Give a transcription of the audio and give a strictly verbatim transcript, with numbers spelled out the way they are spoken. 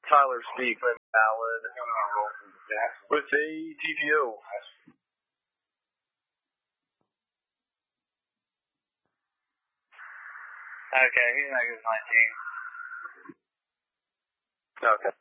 Tyler speak. Valid. With a T P O. Okay, he's not good nineteen. Okay.